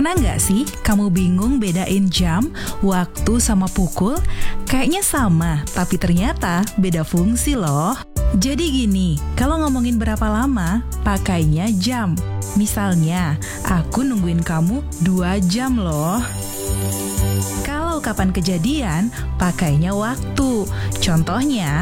Pernah nggak sih kamu bingung bedain jam, waktu, sama pukul? Kayaknya sama, tapi ternyata beda fungsi loh. Jadi gini, kalau ngomongin berapa lama, pakainya jam. Misalnya, aku nungguin kamu 2 jam loh. Kalau kapan kejadian, pakainya waktu. Contohnya,